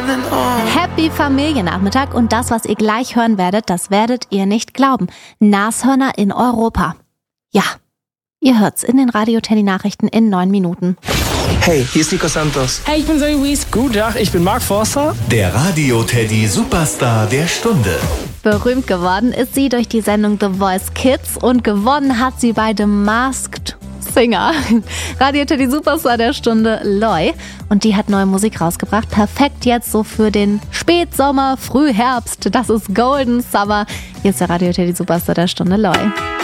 Happy Familiennachmittag und das, was ihr gleich hören werdet, das werdet ihr nicht glauben. Nashörner in Europa. Ja, ihr hört's in den Radio Teddy Nachrichten in 9 Minuten. Hey, hier ist Nico Santos. Hey, ich bin Zoe Wies. Guten Tag, ich bin Mark Forster. Der Radio Teddy Superstar der Stunde. Berühmt geworden ist sie durch die Sendung The Voice Kids und gewonnen hat sie bei The Masked Singer. Radio Teddy Superstar der Stunde Loi. Und die hat neue Musik rausgebracht. Perfekt jetzt so für den Spätsommer, Frühherbst. Das ist Golden Summer. Hier ist der Radio Teddy Superstar der Stunde Loi.